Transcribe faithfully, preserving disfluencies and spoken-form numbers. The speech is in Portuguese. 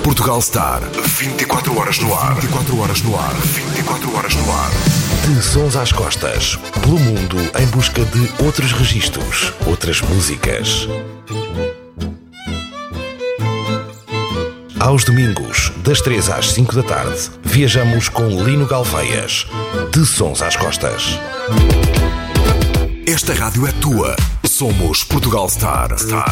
Portugal Star. vinte e quatro horas no ar. vinte e quatro horas no ar. vinte e quatro horas no ar. De sons às costas, pelo mundo em busca de outros registros, outras músicas. Aos domingos, das três às cinco da tarde, viajamos com Lino Galveias. De sons às costas. Esta rádio é tua. Somos Portugal Star. Star.